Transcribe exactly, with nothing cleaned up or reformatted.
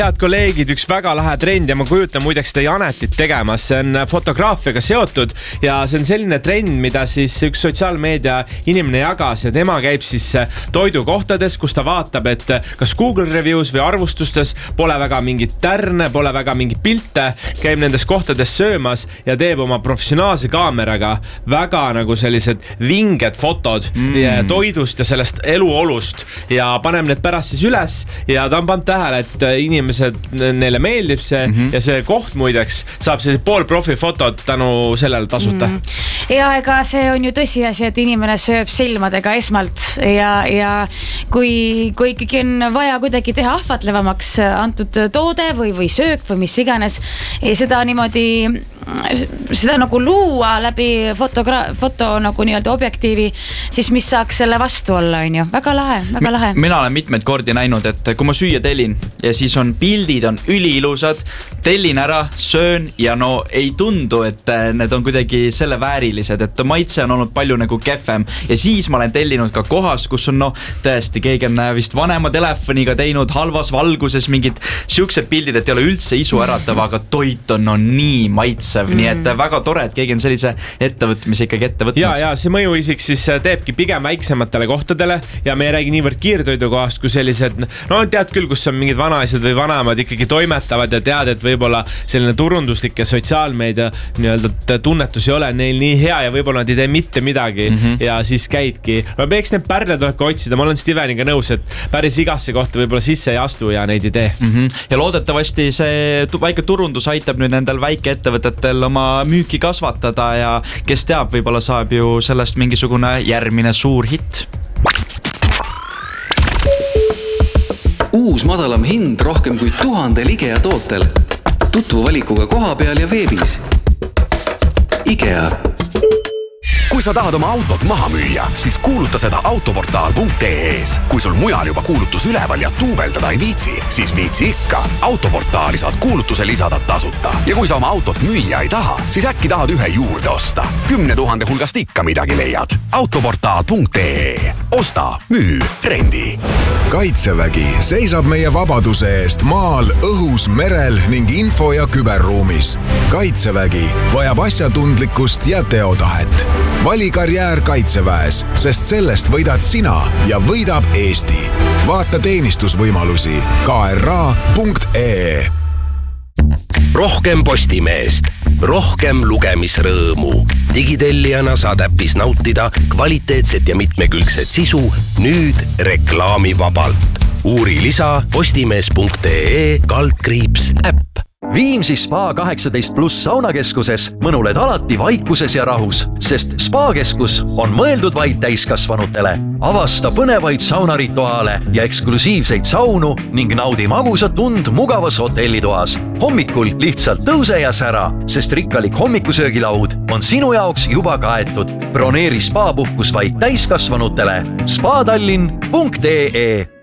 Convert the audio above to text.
Head kolleegid, üks väga lahe trend ja ma kujutan muideks seda Janetit tegemas. See on fotograafiaga seotud ja see on selline trend, mida siis üks sotsiaalmeedia inimene jagas ja tema käib siis toidukohtades, kus ta vaatab, et kas Google Reviews või arvustustes pole väga mingit tärne, pole väga mingit pilte, käib nendes kohtades söömas ja teeb oma professionaalse kaameraga väga nagu sellised vinged fotod mm. toidust ja sellest eluolust ja paneb need pärast siis üles ja ta on pannud tähele, et inimesed neile meeldib see mm-hmm. ja see koht muideks saab sellised pool profi fotod tänu sellele tasuta. Mm. Ja ega see on ju tõsiasi, et inimene sööb silmadega esmalt ja, ja kui, kui ikkagi on vaja kuidagi teha ahvatlevamaks antud toode või, või söök või mis iganes, seda niimoodi seda nagu luua läbi fotogra- foto nagu nii-öelda objektiivi, siis mis saaks selle vastu olla, on ju. Väga lahe, väga lahe. Mina olen mitmeid kordi näinud, et kui ma süüa tellin ja siis on pildid on üliilusad, tellin ära, söön ja no ei tundu, et need on kuidagi selle väärilised, et maitse on olnud palju nagu kefem ja siis ma olen tellinud ka kohas, kus on noh, tõesti, keegi on vist vanema telefoniga teinud halvas valguses mingid siuksed pildid, et ei ole üldse isu äratav, aga toit on no, nii maitsev, mm. nii et väga tore, et keegi on sellise ettevõtmise ikkagi ette võtnud. Ja, ja see mõjuisik siis teebki pigem väiksematele kohtadele ja me ei räägi niivõrd kiirtoidukohast, kui sellised, no tead küll, kus on mingid vanaisad või vanemad ikkagi toimetavad ja tead, et võib-olla selline turunduslik ja sotsiaalmeedia nii-öelda tunnetus ei ole neil nii hea ja võib-olla nad ei tee mitte midagi mm-hmm. ja siis käidki. No peaks need pärled ka otsida, ma olen Steveniga nõus, et päris igasse kohta võib-olla sisse ei astu ja neid ei tee. Mm-hmm. Ja loodetavasti see väike turundus aitab nüüd nendel väikeettevõtetel oma müüki kasvatada ja kes teab, võib-olla saab ju sellest mingisugune järgmine suur hitt. Uus madalam hind rohkem kui tuhandel IKEA tootel. Tutvu valikuga koha peal ja veebis. IKEA. Kui sa tahad oma autot maha müüa, siis kuuluta seda autoportaal punkt ee-s. Kui sul mujal juba kuulutus üleval ja tuubeldada ei viitsi, siis viitsi ikka. Autoportaali saad kuulutuse lisada tasuta. Ja kui sa oma autot müüa ei taha, siis äkki tahad ühe juurde osta. Kümne tuhande hulgast ikka midagi leiad. autoportaal punkt ee. Osta, müü, rendi. Kaitsevägi seisab meie vabaduse eest maal, õhus, merel ning info- ja küberruumis. Kaitsevägi vajab asjatundlikkust ja teotahet. Vali karjäär Kaitseväes, sest sellest võidad sina ja võidab Eesti. Vaata teenistusvõimalusi ka er a punkt ee. Rohkem Postimeest, rohkem lugemisrõõmu. Digitellijana saad äppis nautida kvaliteetset ja mitmekülgset sisu nüüd reklaamivabalt. Uuri lisa postimees punkt ee kaldkriips äpp. Viimsi Spa kaheksateist pluss saunakeskuses mõnuled alati vaikuses ja rahus, sest Spa-keskus on mõeldud vaid täiskasvanutele. Avasta põnevaid saunarituaale ja eksklusiivseid saunu ning naudi magusat tund mugavas hotellitoas. Hommikul lihtsalt tõuse ja sära, sest rikkalik hommikusöögilaud on sinu jaoks juba kaetud. Broneeri Spa-puhkus vaid täiskasvanutele. spa tallinn punkt ee